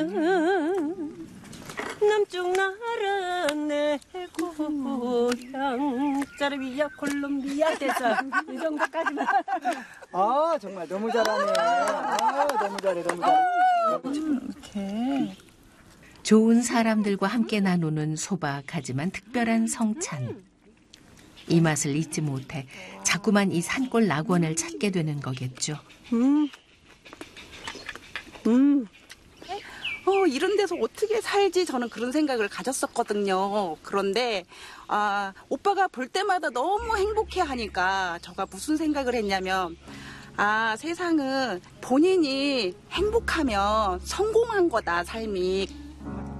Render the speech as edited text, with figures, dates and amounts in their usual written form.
나는 남쪽 나라 내 고향 짜르비아 콜롬비아 대사 이 정도까지만. 아 정말 너무 잘하네. 아 너무 잘해 너무 잘해. 이렇게 좋은 사람들과 함께 나누는 소박하지만 특별한 성찬. 이 맛을 잊지 못해 자꾸만 이 산골 낙원을 찾게 되는 거겠죠. 이런 데서 어떻게 살지 저는 그런 생각을 가졌었거든요. 그런데 오빠가 볼 때마다 너무 행복해 하니까 제가 무슨 생각을 했냐면 세상은 본인이 행복하면 성공한 거다 삶이.